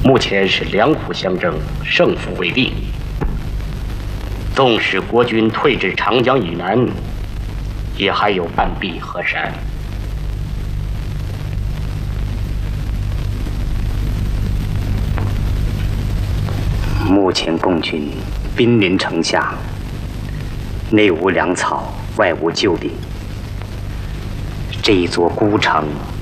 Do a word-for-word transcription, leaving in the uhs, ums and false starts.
目前是两虎相争，胜负未定。纵使国军退至长江以南，也还有半壁河山。 目前共军兵临城下，内无粮草，外无救兵，这一座孤城